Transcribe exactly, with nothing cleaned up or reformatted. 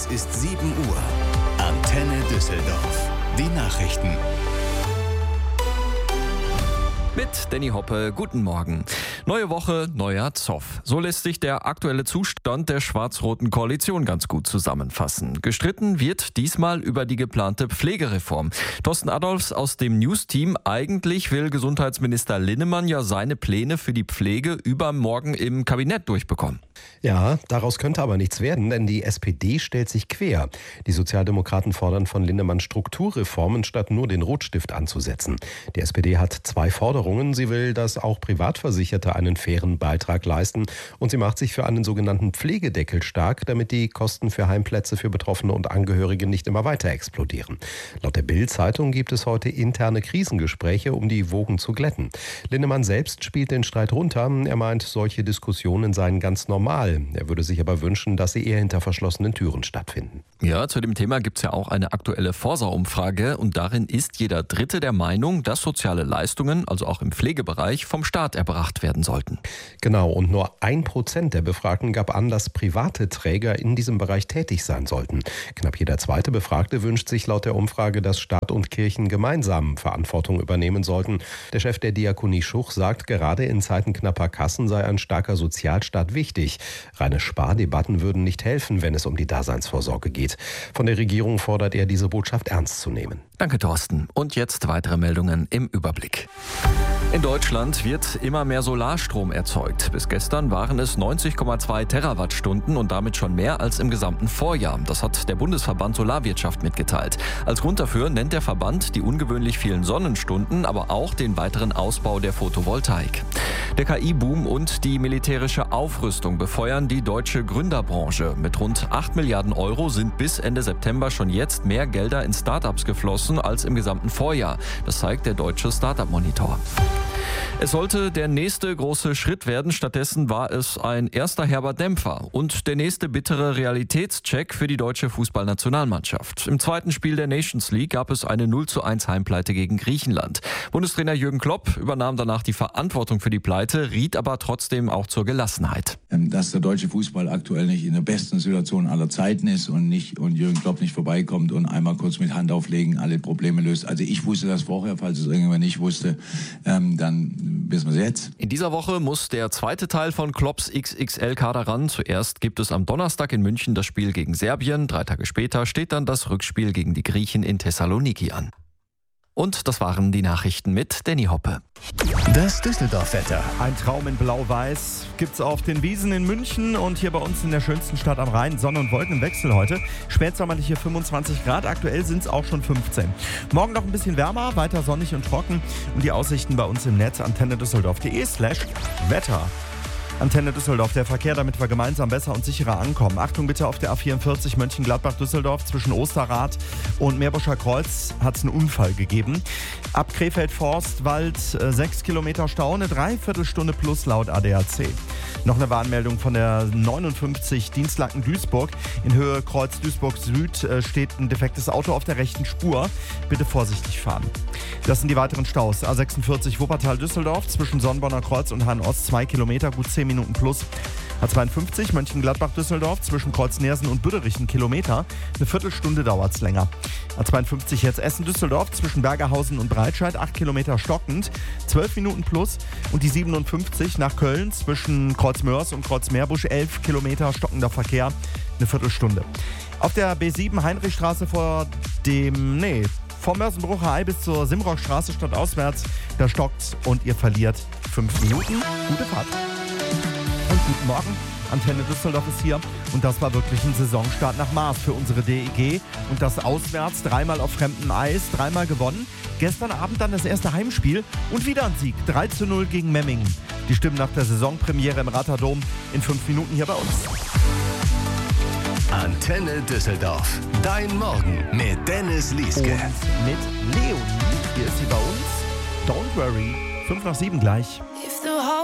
Es ist sieben Uhr. Antenne Düsseldorf. Die Nachrichten. Mit Danny Hoppe, guten Morgen. Neue Woche, neuer Zoff. So lässt sich der aktuelle Zustand der schwarz-roten Koalition ganz gut zusammenfassen. Gestritten wird diesmal über die geplante Pflegereform. Thorsten Adolphs aus dem News-Team. Eigentlich will Gesundheitsminister Linnemann ja seine Pläne für die Pflege übermorgen im Kabinett durchbekommen. Ja, daraus könnte aber nichts werden, denn die S P D stellt sich quer. Die Sozialdemokraten fordern von Linnemann Strukturreformen, statt nur den Rotstift anzusetzen. Die S P D hat zwei Forderungen. Sie will, dass auch Privatversicherte einen fairen Beitrag leisten. Und sie macht sich für einen sogenannten Pflegedeckel stark, damit die Kosten für Heimplätze für Betroffene und Angehörige nicht immer weiter explodieren. Laut der Bild-Zeitung gibt es heute interne Krisengespräche, um die Wogen zu glätten. Linnemann selbst spielt den Streit runter. Er meint, solche Diskussionen seien ganz normal. Er würde sich aber wünschen, dass sie eher hinter verschlossenen Türen stattfinden. Ja, zu dem Thema gibt es ja auch eine aktuelle Forsa-Umfrage und darin ist jeder Dritte der Meinung, dass soziale Leistungen, also auch im Pflegebereich, vom Staat erbracht werden sollten. Genau, und nur ein Prozent der Befragten gab an, dass private Träger in diesem Bereich tätig sein sollten. Knapp jeder zweite Befragte wünscht sich laut der Umfrage, dass Staat und Kirchen gemeinsam Verantwortung übernehmen sollten. Der Chef der Diakonie Schuch sagt, gerade in Zeiten knapper Kassen sei ein starker Sozialstaat wichtig. Reine Spardebatten würden nicht helfen, wenn es um die Daseinsvorsorge geht. Von der Regierung fordert er, diese Botschaft ernst zu nehmen. Danke, Thorsten. Und jetzt weitere Meldungen im Überblick. In Deutschland wird immer mehr Solarstrom erzeugt. Bis gestern waren es neunzig Komma zwei Terawattstunden und damit schon mehr als im gesamten Vorjahr. Das hat der Bundesverband Solarwirtschaft mitgeteilt. Als Grund dafür nennt der Verband die ungewöhnlich vielen Sonnenstunden, aber auch den weiteren Ausbau der Photovoltaik. Der K I-Boom und die militärische Aufrüstung befeuern die deutsche Gründerbranche. Mit rund acht Milliarden Euro sind bis Ende September schon jetzt mehr Gelder in Startups geflossen als im gesamten Vorjahr. Das zeigt der deutsche Startup-Monitor. Es sollte der nächste große Schritt werden, stattdessen war es ein erster herber Dämpfer und der nächste bittere Realitätscheck für die deutsche Fußballnationalmannschaft. Im zweiten Spiel der Nations League gab es eine null zu eins Heimpleite gegen Griechenland. Bundestrainer Jürgen Klopp übernahm danach die Verantwortung für die Pleite, riet aber trotzdem auch zur Gelassenheit. Dass der deutsche Fußball aktuell nicht in der besten Situation aller Zeiten ist und, nicht, und Jürgen Klopp nicht vorbeikommt und einmal kurz mit Hand auflegen alle Probleme löst. Also ich wusste das vorher, falls es irgendjemand nicht wusste, ähm, dann wissen wir es jetzt. In dieser Woche muss der zweite Teil von Klopps X X L-Kader ran. Zuerst gibt es am Donnerstag in München das Spiel gegen Serbien. Drei Tage später steht dann das Rückspiel gegen die Griechen in Thessaloniki an. Und das waren die Nachrichten mit Danny Hoppe. Das Düsseldorf-Wetter. Ein Traum in Blau-Weiß gibt's auf den Wiesen in München und hier bei uns in der schönsten Stadt am Rhein. Sonne und Wolkenwechsel heute. Spätsommerliche fünfundzwanzig Grad, aktuell sind es auch schon fünfzehn. Morgen noch ein bisschen wärmer, weiter sonnig und trocken. Und die Aussichten bei uns im Netz antenne düsseldorf punkt de slash Wetter. Antenne Düsseldorf, der Verkehr, damit wir gemeinsam besser und sicherer ankommen. Achtung bitte auf der A vierundvierzig Mönchengladbach-Düsseldorf zwischen Osterrad und Meerbuscher Kreuz hat es einen Unfall gegeben. Ab Krefeld-Forstwald äh, sechs Kilometer Stau, eine Dreiviertelstunde plus laut A D A C. Noch eine Warnmeldung von der neunundfünfzig Dienstlaken-Duisburg. In Höhe Kreuz Duisburg-Süd äh, steht ein defektes Auto auf der rechten Spur. Bitte vorsichtig fahren. Das sind die weiteren Staus. A sechsundvierzig Wuppertal-Düsseldorf zwischen Sonnenborner Kreuz und Hahn-Ost zwei Kilometer, gut zehn Minuten plus. A zweiundfünfzig Mönchengladbach-Düsseldorf zwischen Kreuz-Nersen und Büderich ein Kilometer. Eine Viertelstunde dauert es länger. A zweiundfünfzig jetzt Essen-Düsseldorf zwischen Bergerhausen und Breitscheid acht Kilometer stockend, zwölf Minuten plus. Und die siebenundfünfzig nach Köln zwischen Kreuz-Mörs und Kreuz-Meerbusch elf Kilometer stockender Verkehr, eine Viertelstunde. Auf der B sieben Heinrichstraße vor dem, nee, vom Mörsenbrucher Ei bis zur Simrockstraße stadtauswärts, da stockt's und ihr verliert fünf Minuten. Gute Fahrt. Und guten Morgen, Antenne Düsseldorf ist hier und das war wirklich ein Saisonstart nach Maß für unsere D E G und das auswärts, dreimal auf fremdem Eis, dreimal gewonnen. Gestern Abend dann das erste Heimspiel und wieder ein Sieg, drei zu null gegen Memmingen. Die Stimmen nach der Saisonpremiere im Raterdom in fünf Minuten hier bei uns. Antenne Düsseldorf. Dein Morgen mit Dennis Lieske. Und mit Leonie, hier ist sie bei uns. Don't worry, fünf nach sieben gleich.